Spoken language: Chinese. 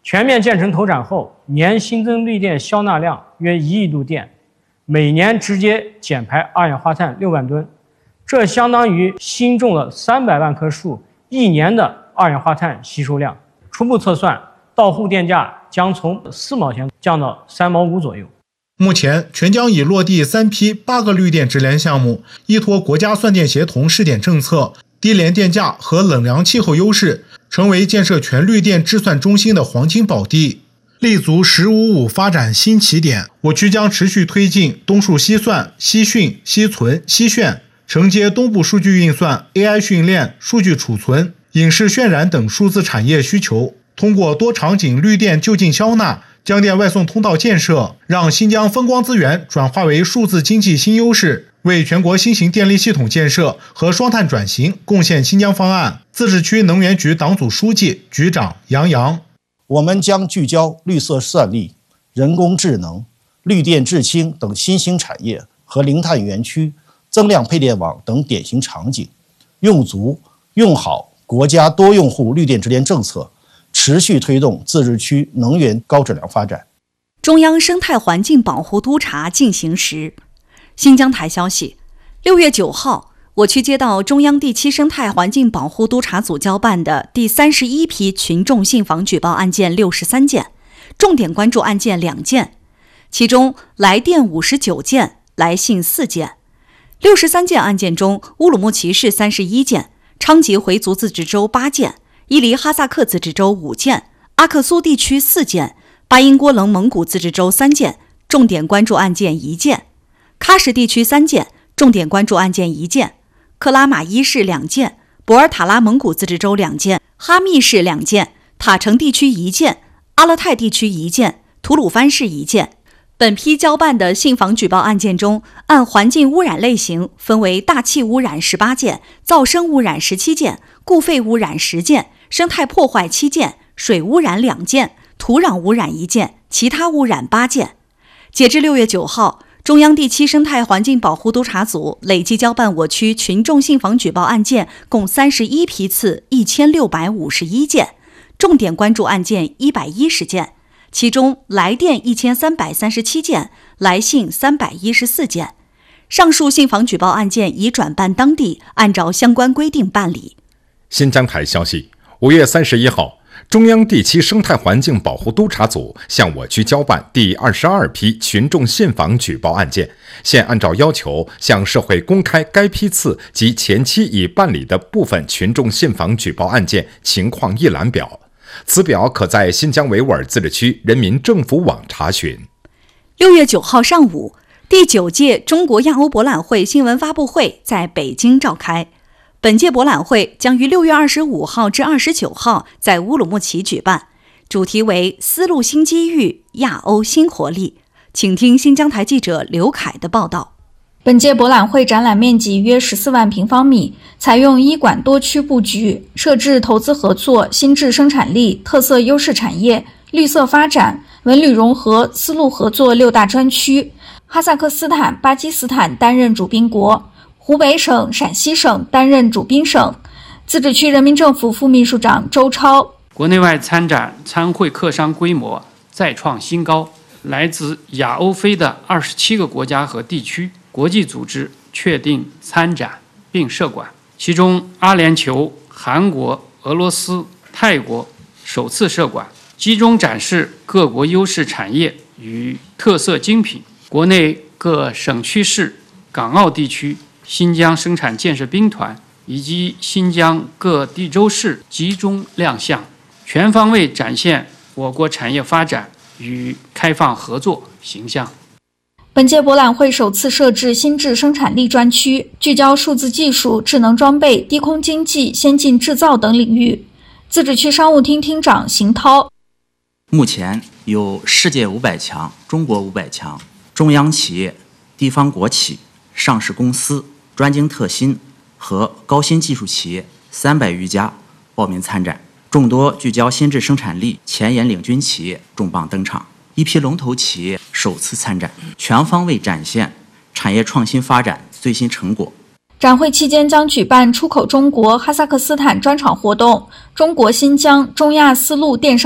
全面建成投产后，年新增绿电销纳量约1亿度电，每年直接减排二氧化碳6万吨，这相当于新种了300万棵树1年的二氧化碳吸收量。初步测算，到户电价将从4毛钱降到3毛5左右。 目前，全疆已落地3批8个绿电直连项目，依托国家算电协同试点政策、低廉电价和冷凉气候优势，成为建设全绿电制算中心的黄金宝地，立足“15-5”发展新起点。我区将持续推进东数西算、西训、西存、西炫，承接东部数据运算、AI 训练、数据储存、影视渲染等数字产业需求，通过多场景绿电就近消纳、江电外送通道建设，让新疆风光资源转化为数字经济新优势，为全国新型电力系统建设和双碳转型贡献新疆方案。自治区能源局党组书记、局长杨洋： 我们将聚焦绿色算力、人工智能、绿电制氢等新兴产业和零碳园区、增量配电网等典型场景，用足用好国家多用户绿电直连政策，持续推动自治区能源高质量发展。 中央生态环境保护督查进行时。新疆台消息，6月9号，我区接到中央第7生态环境保护督查组交办的第31批群众信访举报案件63件，重点关注案件2件，其中来电59件，来信4件。63件案件中，乌鲁木齐市31件，昌吉回族自治州8件，伊犁哈萨克自治州5件，阿克苏地区4件，巴音郭楞蒙古自治州3件，重点关注案件1件。喀什地区3件，重点关注案件1件；克拉玛依市2件，博尔塔拉蒙古自治州2件，哈密市2件，塔城地区1件，阿勒泰地区1件，吐鲁番市1件。本批交办的信访举报案件中，按环境污染类型分为大气污染18件，噪声污染17件，固废污染10件，生态破坏7件，水污染2件，土壤污染1件，其他污染8件。截至6月9号，中央第7生态环境保护督查组累计交办我区群众信访举报案件共31批次1651件，重点关注案件110件，其中来电1337件，来信314件。上述信访举报案件已转办当地，按照相关规定办理。 新疆台消息，5月31号，中央第7生态环境保护督查组向我区交办第22批群众信访举报案件，现按照要求向社会公开该批次及前期已办理的部分群众信访举报案件情况一览表。此表可在新疆维吾尔自治区人民政府网查询。 6月9号上午，第9届中国亚欧博览会新闻发布会在北京召开。本届博览会将于6月25号至29号在乌鲁木齐举办，主题为丝路新机遇，亚欧新活力。请听新疆台记者刘凯的报道。 本届博览会展览面积约14万平方米，采用一馆多区布局，设置投资合作、新质生产力、特色优势产业、绿色发展、文旅融合、丝路合作6大专区。哈萨克斯坦、巴基斯坦担任主宾国，湖北省、陕西省担任主宾省。自治区人民政府副秘书长周超： 国内外参展参会客商规模再创新高，来自亚欧非的27个国家和地区国际组织确定参展并设馆，其中阿联酋、韩国、俄罗斯、泰国首次设馆，集中展示各国优势产业与特色精品。国内各省区市、港澳地区新疆生产建设兵团以及新疆各地州市集中亮相，全方位展现我国产业发展与开放合作形象。 本届博览会首次设置新质生产力专区，聚焦数字技术、智能装备、低空经济、先进制造等领域。自治区商务厅厅长邢涛： 目前有世界500强、中国500强、中央企业、地方国企、上市公司、专精特新和高新技术企业300余家报名参展，众多聚焦新质生产力、前沿领军企业重磅登场，一批龙头企业首次参展，全方位展现产业创新发展最新成果。 展会期间将举办出口中国哈萨克斯坦专场活动、中国新疆中亚丝路电商